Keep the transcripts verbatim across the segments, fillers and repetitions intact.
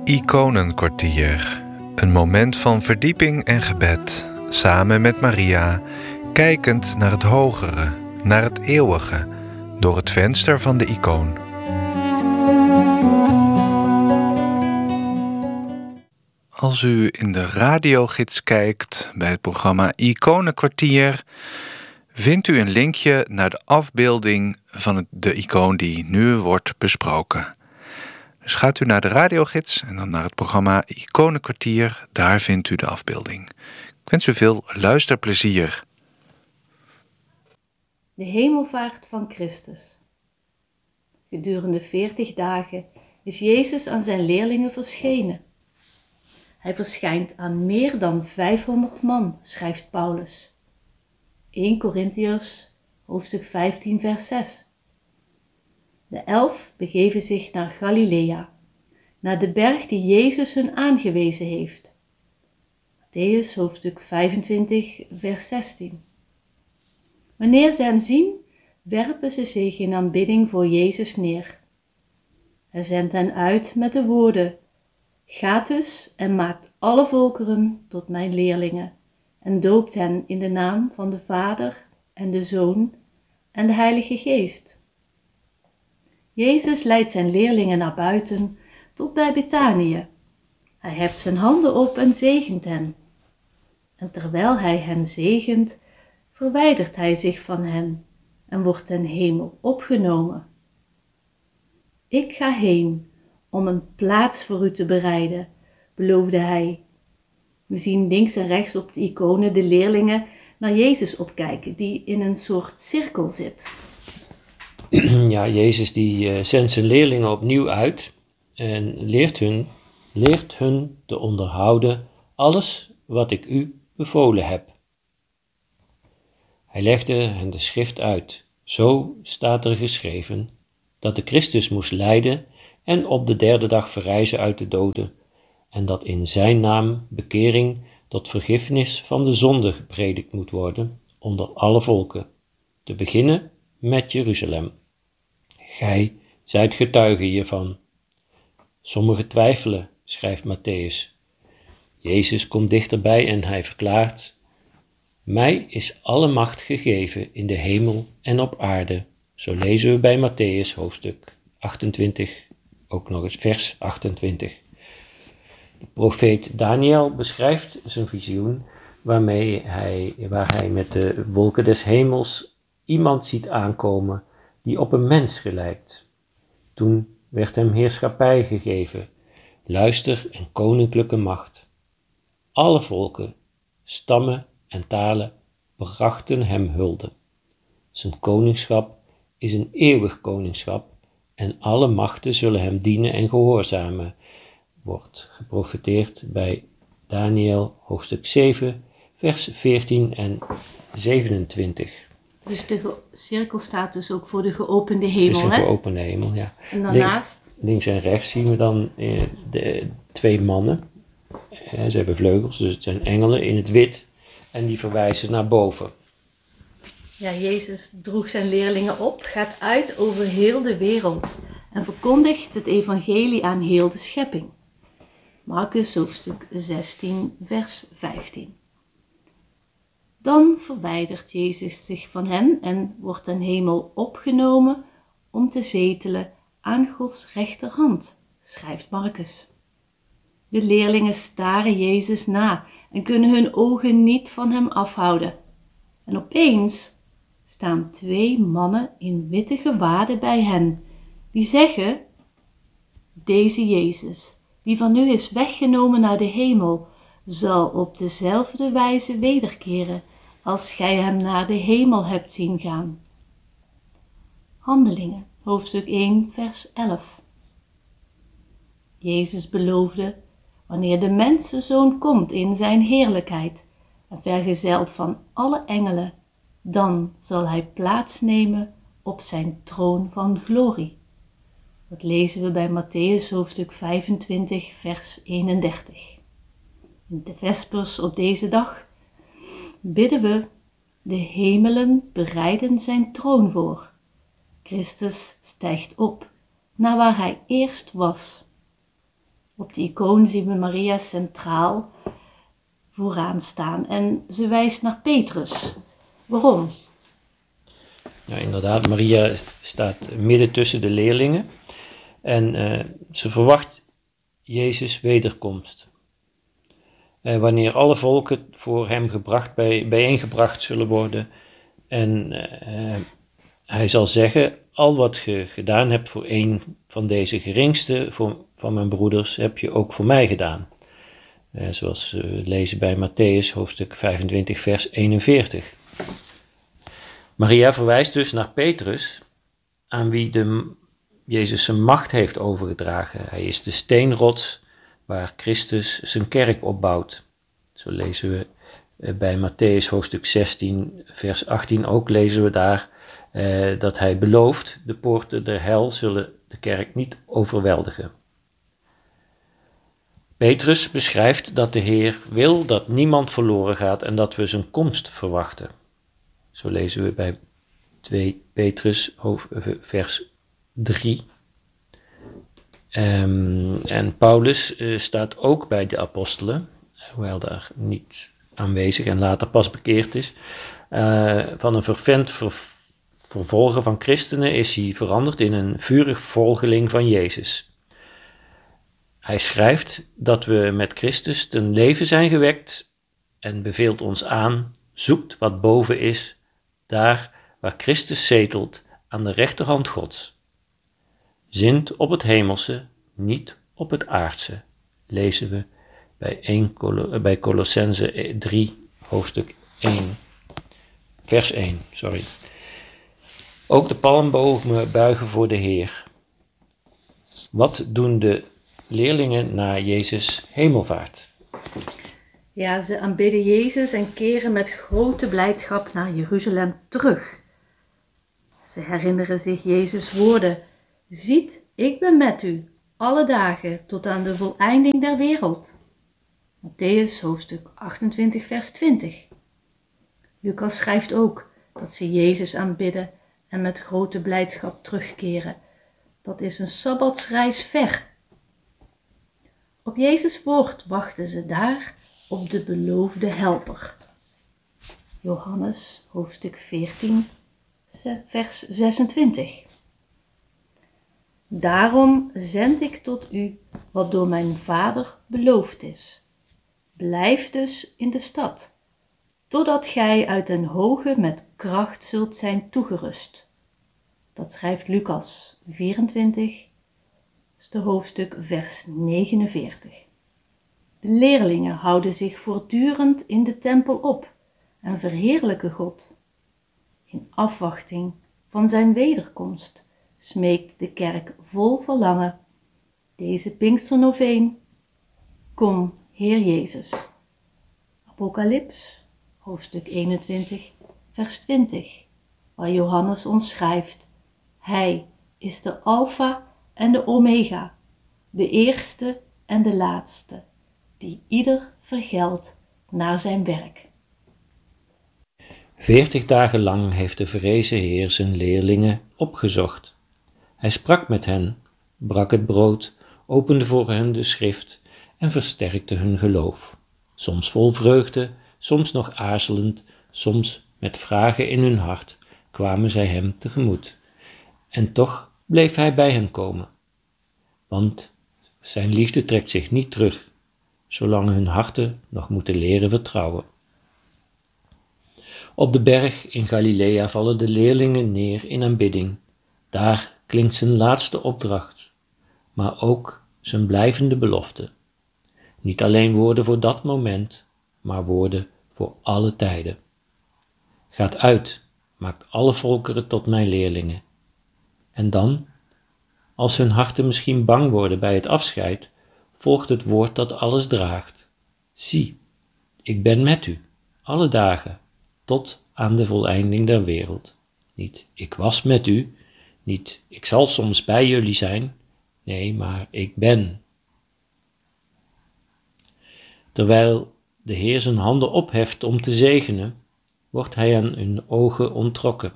Iconenkwartier. Een moment van verdieping en gebed, samen met Maria, kijkend naar het hogere, naar het eeuwige, door het venster van de icoon. Als u in de radiogids kijkt bij het programma Iconenkwartier, vindt u een linkje naar de afbeelding van het, de icoon die nu wordt besproken. Dus gaat u naar de radiogids en dan naar het programma Iconenkwartier, daar vindt u de afbeelding. Ik wens u veel luisterplezier. De hemelvaart van Christus. Gedurende veertig dagen is Jezus aan zijn leerlingen verschenen. Hij verschijnt aan meer dan vijfhonderd man, schrijft Paulus. eerste Korintiërs, hoofdstuk vijftien, vers zes. De elf begeven zich naar Galilea, naar de berg die Jezus hun aangewezen heeft. Mattheüs, hoofdstuk vijfentwintig, vers zestien. Wanneer ze hem zien, werpen ze zich in aanbidding voor Jezus neer. Hij zendt hen uit met de woorden: Gaat dus en maakt alle volkeren tot mijn leerlingen en doopt hen in de naam van de Vader en de Zoon en de Heilige Geest. Jezus leidt zijn leerlingen naar buiten tot bij Betanië. Hij heft zijn handen op en zegent hen. En terwijl hij hen zegent, verwijdert hij zich van hen en wordt ten hemel opgenomen. Ik ga heen om een plaats voor u te bereiden, beloofde hij. We zien links en rechts op de iconen de leerlingen naar Jezus opkijken, die in een soort cirkel zit. Ja, Jezus die uh, zendt zijn leerlingen opnieuw uit en leert hun, leert hun te onderhouden alles wat ik u bevolen heb. Hij legde hen de schrift uit. Zo staat er geschreven dat de Christus moest lijden en op de derde dag verrijzen uit de doden, en dat in zijn naam bekering tot vergiffenis van de zonde gepredikt moet worden onder alle volken, te beginnen met Jeruzalem. Gij zijt getuigen hiervan. Sommigen twijfelen, schrijft Mattheüs. Jezus komt dichterbij en hij verklaart: Mij is alle macht gegeven in de hemel en op aarde. Zo lezen we bij Mattheüs hoofdstuk achtentwintig, ook nog eens vers achtentwintig. De profeet Daniel beschrijft zijn visioen waarmee hij, waar hij met de wolken des hemels iemand ziet aankomen die op een mens gelijkt. Toen werd hem heerschappij gegeven, luister en koninklijke macht. Alle volken, stammen en talen brachten hem hulde. Zijn koningschap is een eeuwig koningschap en alle machten zullen hem dienen en gehoorzamen, wordt geprofeteerd bij Daniel hoofdstuk zeven, vers veertien en zevenentwintig. Dus de ge- cirkel staat dus ook voor de geopende hemel, Het is een hè? geopende hemel, ja. En daarnaast? Link, links en rechts zien we dan eh, de twee mannen. Eh, ze hebben vleugels, dus het zijn engelen in het wit. En die verwijzen naar boven. Ja, Jezus droeg zijn leerlingen op, gaat uit over heel de wereld en verkondigt het evangelie aan heel de schepping. Marcus hoofdstuk zestien, vers vijftien. Dan verwijdert Jezus zich van hen en wordt ten hemel opgenomen om te zetelen aan Gods rechterhand, schrijft Marcus. De leerlingen staren Jezus na en kunnen hun ogen niet van hem afhouden. En opeens staan twee mannen in witte gewaden bij hen, die zeggen: Deze Jezus, die van u is weggenomen naar de hemel, zal op dezelfde wijze wederkeren als gij hem naar de hemel hebt zien gaan. Handelingen, hoofdstuk één, vers elf. Jezus beloofde: wanneer de mensenzoon komt in zijn heerlijkheid en vergezeld van alle engelen, dan zal hij plaatsnemen op zijn troon van glorie. Dat lezen we bij Mattheüs hoofdstuk vijfentwintig, vers eenendertig. In de vespers op deze dag bidden we: de hemelen bereiden zijn troon voor. Christus stijgt op naar waar hij eerst was. Op de icoon zien we Maria centraal vooraan staan en ze wijst naar Petrus. Waarom? Ja, inderdaad, Maria staat midden tussen de leerlingen en uh, ze verwacht Jezus' wederkomst. Uh, wanneer alle volken voor hem gebracht, bij, bijeengebracht zullen worden en uh, hij zal zeggen, al wat je gedaan hebt voor een van deze geringste voor, van mijn broeders, heb je ook voor mij gedaan. Uh, zoals we lezen bij Matthäus hoofdstuk vijfentwintig vers eenenveertig. Maria verwijst dus naar Petrus, aan wie de, Jezus zijn macht heeft overgedragen. Hij is de steenrots waar Christus zijn kerk opbouwt. Zo lezen we bij Matthäus hoofdstuk zestien vers achttien ook, lezen we daar eh, dat hij belooft, de poorten der hel zullen de kerk niet overweldigen. Petrus beschrijft dat de Heer wil dat niemand verloren gaat en dat we zijn komst verwachten. Zo lezen we bij twee Petrus vers drie. Um, en Paulus uh, staat ook bij de apostelen, hoewel daar niet aanwezig en later pas bekeerd is. Uh, van een fervent ver- vervolger van christenen is hij veranderd in een vurig volgeling van Jezus. Hij schrijft dat we met Christus ten leven zijn gewekt en beveelt ons aan, zoekt wat boven is, daar waar Christus zetelt aan de rechterhand Gods. Zint op het hemelse, niet op het aardse, lezen we bij, één, bij Colossenzen drie, hoofdstuk één, vers één. Sorry. Ook de palmbomen buigen voor de Heer. Wat doen de leerlingen na Jezus' hemelvaart? Ja, ze aanbidden Jezus en keren met grote blijdschap naar Jeruzalem terug. Ze herinneren zich Jezus' woorden. Ziet, ik ben met u, alle dagen, tot aan de voleinding der wereld. Matthäus hoofdstuk achtentwintig vers twintig. Lucas schrijft ook dat ze Jezus aanbidden en met grote blijdschap terugkeren. Dat is een sabbatsreis ver. Op Jezus' woord wachten ze daar op de beloofde helper. Johannes hoofdstuk veertien vers zesentwintig. Daarom zend ik tot u wat door mijn Vader beloofd is. Blijf dus in de stad, totdat gij uit den hoge met kracht zult zijn toegerust. Dat schrijft Lucas vierentwintig, de hoofdstuk vers negenenveertig. De leerlingen houden zich voortdurend in de tempel op en verheerlijken God. In afwachting van zijn wederkomst smeekt de kerk vol verlangen deze Pinksternoveen: kom, Heer Jezus. Apocalyps, hoofdstuk eenentwintig, vers twintig, waar Johannes ons schrijft: Hij is de Alpha en de Omega, de eerste en de laatste, die ieder vergeldt naar zijn werk. Veertig dagen lang heeft de verrezen Heer zijn leerlingen opgezocht. Hij sprak met hen, brak het brood, opende voor hen de schrift en versterkte hun geloof. Soms vol vreugde, soms nog aarzelend, soms met vragen in hun hart kwamen zij hem tegemoet. En toch bleef hij bij hen komen. Want zijn liefde trekt zich niet terug, zolang hun harten nog moeten leren vertrouwen. Op de berg in Galilea vallen de leerlingen neer in aanbidding. Daar klinkt zijn laatste opdracht, maar ook zijn blijvende belofte. Niet alleen woorden voor dat moment, maar woorden voor alle tijden. Gaat uit, maakt alle volkeren tot mijn leerlingen. En dan, als hun harten misschien bang worden bij het afscheid, volgt het woord dat alles draagt. Zie, ik ben met u, alle dagen, tot aan de voleinding der wereld. Niet, ik was met u, niet, ik zal soms bij jullie zijn, nee, maar ik ben. Terwijl de Heer zijn handen opheft om te zegenen, wordt hij aan hun ogen onttrokken.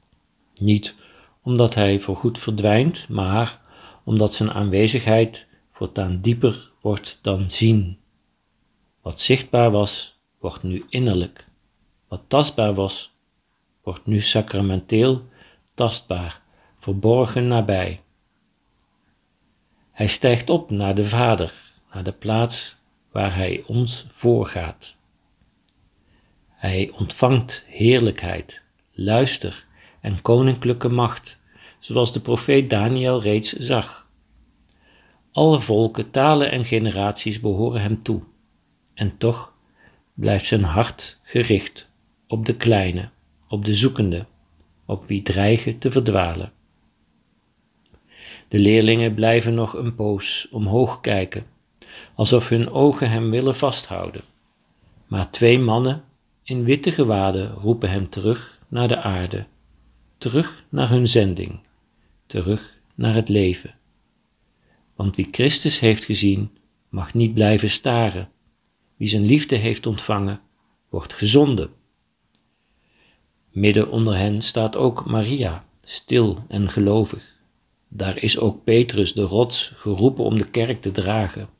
Niet omdat hij voorgoed verdwijnt, maar omdat zijn aanwezigheid voortaan dieper wordt dan zien. Wat zichtbaar was, wordt nu innerlijk. Wat tastbaar was, wordt nu sacramenteel, tastbaar, verborgen nabij. Hij stijgt op naar de Vader, naar de plaats waar hij ons voorgaat. Hij ontvangt heerlijkheid, luister en koninklijke macht, zoals de profeet Daniel reeds zag. Alle volken, talen en generaties behoren hem toe, en toch blijft zijn hart gericht op de kleine, op de zoekende, op wie dreigen te verdwalen. De leerlingen blijven nog een poos omhoog kijken, alsof hun ogen hem willen vasthouden. Maar twee mannen in witte gewaden roepen hem terug naar de aarde, terug naar hun zending, terug naar het leven. Want wie Christus heeft gezien, mag niet blijven staren. Wie zijn liefde heeft ontvangen, wordt gezonden. Midden onder hen staat ook Maria, stil en gelovig. Daar is ook Petrus, de rots, geroepen om de kerk te dragen.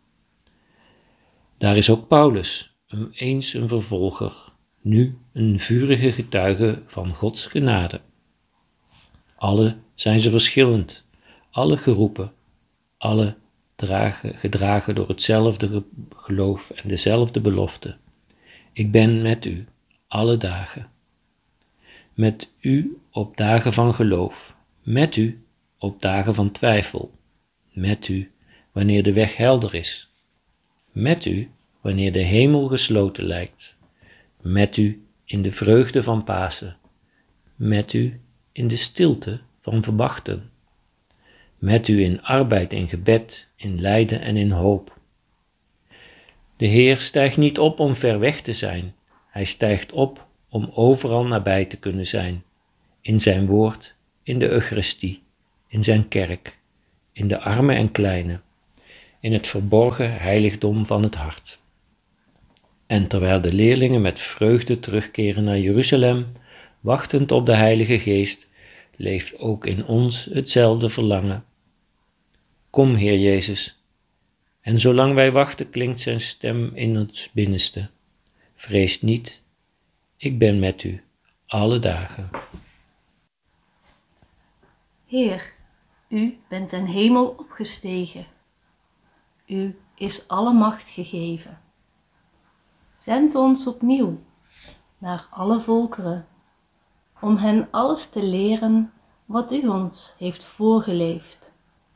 Daar is ook Paulus, eens een vervolger, nu een vurige getuige van Gods genade. Alle zijn ze verschillend, alle geroepen, alle dragen, gedragen door hetzelfde geloof en dezelfde belofte. Ik ben met u, alle dagen. Met u op dagen van geloof, met u op dagen van twijfel, met u wanneer de weg helder is, met u wanneer de hemel gesloten lijkt, met u in de vreugde van Pasen, met u in de stilte van verwachten, met u in arbeid, in gebed, in lijden en in hoop. De Heer stijgt niet op om ver weg te zijn, hij stijgt op om overal nabij te kunnen zijn, in zijn woord, in de Eucharistie, in zijn kerk, in de arme en kleine, in het verborgen heiligdom van het hart. En terwijl de leerlingen met vreugde terugkeren naar Jeruzalem, wachtend op de Heilige Geest, leeft ook in ons hetzelfde verlangen. Kom, Heer Jezus, en zolang wij wachten klinkt zijn stem in ons binnenste. Vrees niet, ik ben met u alle dagen. Heer, u bent ten hemel opgestegen. U is alle macht gegeven. Zend ons opnieuw naar alle volkeren, om hen alles te leren wat u ons heeft voorgeleefd.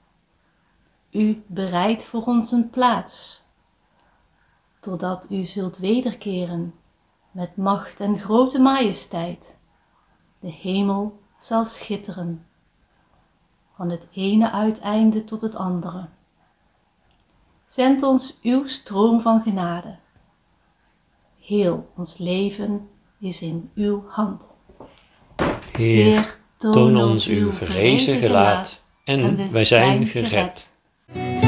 U bereidt voor ons een plaats, totdat u zult wederkeren met macht en grote majesteit. De hemel zal schitteren, van het ene uiteinde tot het andere. Zend ons uw stroom van genade. Heel ons leven is in uw hand. Heer, toon ons uw verrezen gelaat en wij zijn gered.